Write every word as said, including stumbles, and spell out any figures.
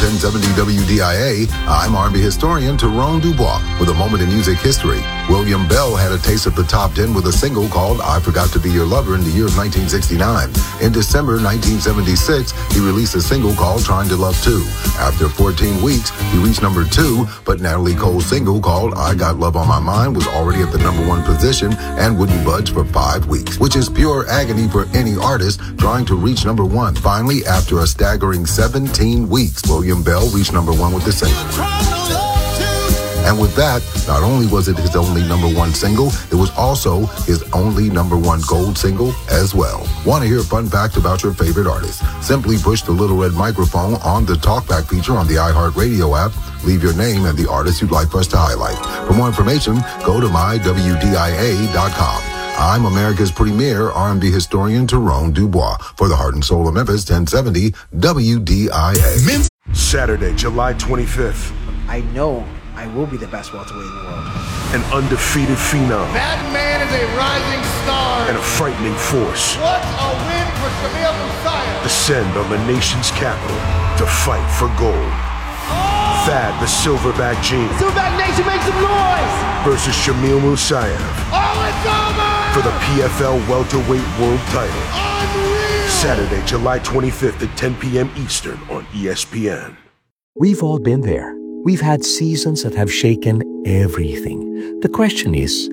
ten seventy W D I A, I'm R and B historian Tyrone Dubois with a moment in music history. William Bell had a taste of the top ten with a single called I Forgot to Be Your Lover in the year of nineteen sixty-nine. In December nineteen seventy-six, he released a single called Trying to Love Too. After fourteen weeks, he reached number two, but Natalie Cole's single called I Got Love on My Mind was already at the number one position and wouldn't budge for five weeks, which is pure agony for any artist trying to reach number one. Finally, after a staggering seventeen weeks, William Bell reached number one with the single. And with that, not only was it his only number one single, it was also his only number one gold single as well. Want to hear a fun fact about your favorite artist? Simply push the little red microphone on the Talkback feature on the iHeartRadio app, leave your name and the artist you'd like for us to highlight. For more information, go to my W D I A dot com. I'm America's premier R and B historian, Tyrone Dubois, for the Heart and Soul of Memphis, ten seventy W D I A. Saturday, July twenty-fifth. I know I will be the best welterweight in the world. An undefeated phenom. That man is a rising star. And a frightening force. What a win for Shamil Musayev. Descend on the nation's capital to fight for gold. Oh! Thad, the Silverback Gene. Silverback Nation, make some noise! Versus Shamil Musayev. Oh, it's over! For the P F L welterweight world title. Unreal! Saturday, July twenty-fifth at ten p.m. Eastern on E S P N. We've all been there. We've had seasons that have shaken everything. The question is,